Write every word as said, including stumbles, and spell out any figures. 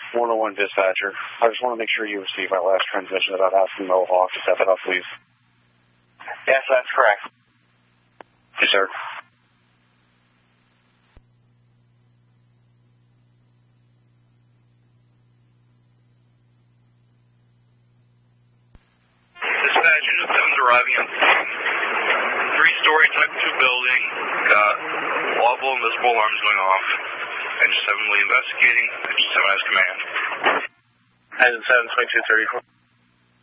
one oh one dispatcher. I just want to make sure you received my last transmission about asking Mohawk to step it up, please. Yes, that's correct. Yes, sir. Dispatch, Unit seven's arriving on scene. Three-story type two building, got audible and visible alarms going off. Engine seven will be investigating. Engine seven has command. Engine seven, twenty-two thirty-four.